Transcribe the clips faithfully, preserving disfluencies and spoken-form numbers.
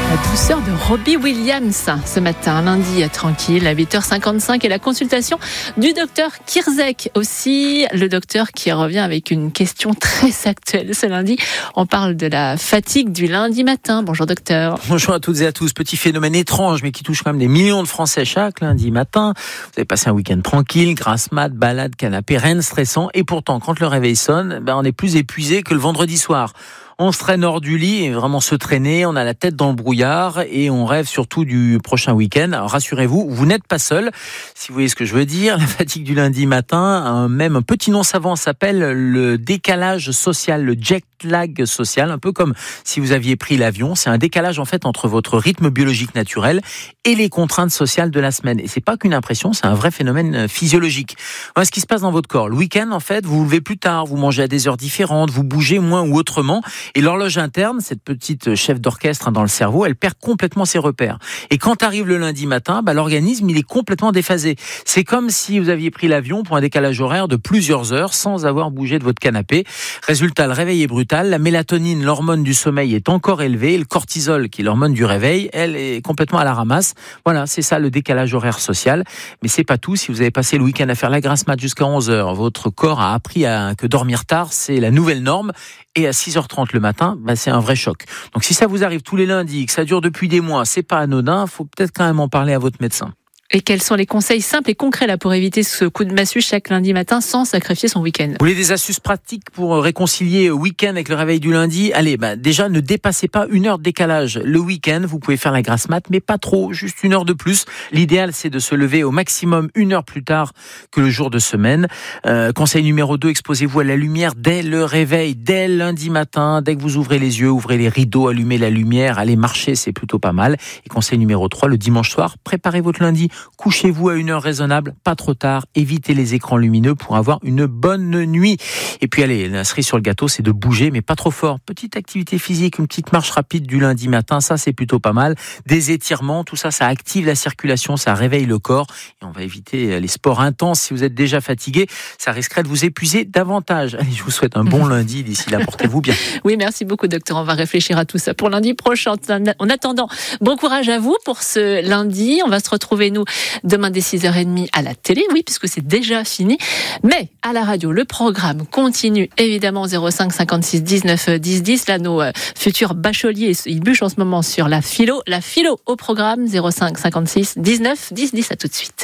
La douceur de Robbie Williams ce matin, lundi tranquille à huit heures cinquante-cinq, et la consultation du docteur Kirzek aussi, le docteur qui revient avec une question très actuelle ce lundi. On parle de la fatigue du lundi matin. Bonjour docteur. Bonjour à toutes et à tous. Petit phénomène étrange mais qui touche quand même des millions de Français chaque lundi matin. Vous avez passé un week-end tranquille, grasse mat, balade, canapé, rien de stressant, et pourtant quand le réveil sonne, ben, on est plus épuisé que le vendredi soir. On se traîne hors du lit et vraiment se traîner, on a la tête dans le brouillard et on rêve surtout du prochain week-end. Alors rassurez-vous, vous n'êtes pas seul, si vous voyez ce que je veux dire. La fatigue du lundi matin, un, même un petit nom savant s'appelle le décalage social, le jet lag social, un peu comme si vous aviez pris l'avion. C'est un décalage en fait entre votre rythme biologique naturel et les contraintes sociales de la semaine. Et c'est pas qu'une impression, c'est un vrai phénomène physiologique. Voilà ce qui se passe dans votre corps. Le week-end, en fait, vous vous levez plus tard, vous mangez à des heures différentes, vous bougez moins ou autrement. Et l'horloge interne, cette petite chef d'orchestre dans le cerveau, elle perd complètement ses repères. Et quand arrive le lundi matin, bah, l'organisme, il est complètement déphasé. C'est comme si vous aviez pris l'avion pour un décalage horaire de plusieurs heures sans avoir bougé de votre canapé. Résultat, le réveil est brutal. La mélatonine, l'hormone du sommeil, est encore élevée. Le cortisol, qui est l'hormone du réveil, elle est complètement à la ramasse. Voilà, c'est ça le décalage horaire social. Mais c'est pas tout. Si vous avez passé le week-end à faire la grasse mat jusqu'à onze heures, votre corps a appris à, que dormir tard, c'est la nouvelle norme. Et à six heures trente le matin, bah c'est un vrai choc. Donc si ça vous arrive tous les lundis, que ça dure depuis des mois, c'est pas anodin, faut peut-être quand même en parler à votre médecin. Et quels sont les conseils simples et concrets là pour éviter ce coup de massue chaque lundi matin sans sacrifier son week-end ? Vous voulez des astuces pratiques pour réconcilier week-end avec le réveil du lundi ? Allez, bah déjà ne dépassez pas une heure de décalage. Le week-end, vous pouvez faire la grasse mat, mais pas trop, juste une heure de plus. L'idéal, c'est de se lever au maximum une heure plus tard que le jour de semaine. Euh, conseil numéro deux, exposez-vous à la lumière dès le réveil, dès lundi matin, dès que vous ouvrez les yeux, ouvrez les rideaux, allumez la lumière, allez marcher, c'est plutôt pas mal. Et conseil numéro trois, le dimanche soir, préparez votre lundi. Couchez-vous à une heure raisonnable, pas trop tard, évitez les écrans lumineux pour avoir une bonne nuit. Et puis allez, la cerise sur le gâteau, c'est de bouger, mais pas trop fort. Petite activité physique, une petite marche rapide du lundi matin, ça c'est plutôt pas mal. Des étirements, tout ça, ça active la circulation, ça réveille le corps. Et on va éviter les sports intenses. Si vous êtes déjà fatigué, ça risquerait de vous épuiser davantage. Allez, je vous souhaite un bon lundi, d'ici là, portez-vous bien. Oui, merci beaucoup docteur, on va réfléchir à tout ça pour lundi prochain. En attendant, bon courage à vous pour ce lundi. On va se retrouver, nous, demain dès six heures trente à la télé, oui, puisque c'est déjà fini. Mais à la radio, le programme continue évidemment zéro cinq cinquante-six dix-neuf dix dix. Là, nos euh, futurs bacheliers, ils bûchent en ce moment sur la philo. La philo au programme zéro cinq cinquante-six dix-neuf dix dix. À tout de suite.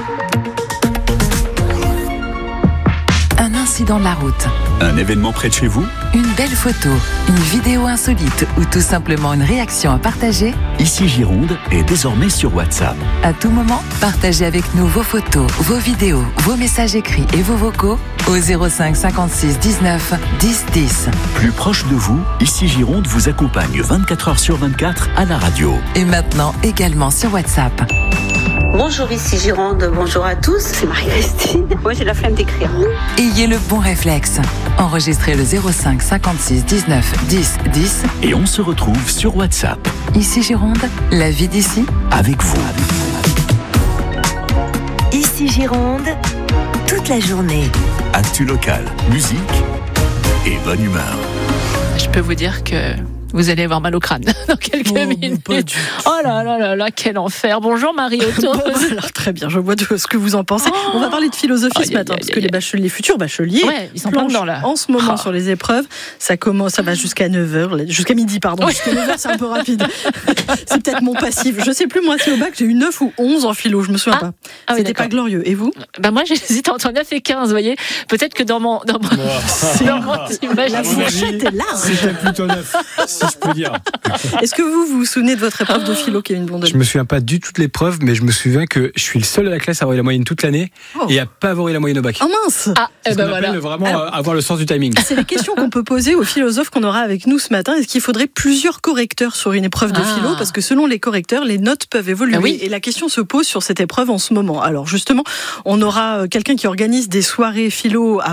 Un incident de la route. Un événement près de chez vous ? Une belle photo, une vidéo insolite ou tout simplement une réaction à partager ? Ici Gironde est désormais sur WhatsApp. À tout moment, partagez avec nous vos photos, vos vidéos, vos messages écrits et vos vocaux au zéro cinq cinquante-six dix-neuf dix dix. Plus proche de vous, Ici Gironde vous accompagne vingt-quatre heures sur vingt-quatre à la radio. Et maintenant également sur WhatsApp. Bonjour, ici Gironde, bonjour à tous, c'est Marie-Christine. Moi j'ai la flemme d'écrire. Ayez le bon réflexe. Enregistrez le zéro cinq cinquante-six dix-neuf dix dix. Et on se retrouve sur WhatsApp. Ici Gironde, la vie d'ici, avec vous. Ici Gironde, toute la journée. Actu locale, musique et bonne humeur. Je peux vous dire que vous allez avoir mal au crâne dans quelques oh, minutes. Oh là là là là, quel enfer. Bonjour Marie-Auto. Bon, alors très bien, je vois de ce que vous en pensez. Oh, on va parler de philosophie aïe, ce matin, aïe, parce aïe, que aïe. les bacheliers, les futurs bacheliers, ouais, ils sont plein dedans là. En ce moment oh. sur les épreuves, ça commence, ça va jusqu'à neuf heures, jusqu'à midi, pardon. Ouais. Jusqu'à neuf heures, c'est un peu rapide. C'est peut-être mon passif. Je sais plus, moi, c'est au bac, j'ai eu neuf ou onze en philo, je me souviens ah. pas. Ah, C'était oui, pas glorieux. Et vous ? Bah moi, j'hésite entre neuf et quinze, vous voyez. Peut-être que dans mon, dans mon, oh. dans mon image, la fourchette est large. C'était plutôt neuf, si je peux dire. Est-ce que vous vous souvenez de votre épreuve de philo, Kevin Blondel ? Je me souviens pas du tout de l'épreuve, mais je me souviens que je suis le seul de la classe à avoir eu la moyenne toute l'année oh. et à pas avoir eu la moyenne au bac. Oh mince ! Ah, c'est eh ce ben qu'on voilà. appelle vraiment Alors, avoir le sens du timing. C'est les questions qu'on peut poser aux philosophes qu'on aura avec nous ce matin. Est-ce qu'il faudrait plusieurs correcteurs sur une épreuve de ah. philo ? Parce que selon les correcteurs, les notes peuvent évoluer. Ah oui. Et la question se pose sur cette épreuve en ce moment. Alors justement, on aura quelqu'un qui organise des soirées philo à